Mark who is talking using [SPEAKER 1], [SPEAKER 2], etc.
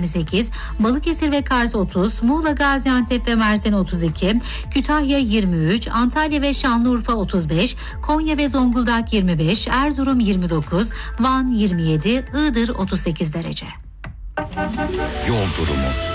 [SPEAKER 1] 28, Balıkesir ve Kars 30, Muğla, Gaziantep ve Mersin 32, Kütahya 23, Antalya ve Şanlıurfa 35, Konya ve Zonguldak 25, Erzurum 29, Van 27, Iğdır 38 derece.
[SPEAKER 2] Yol durumu.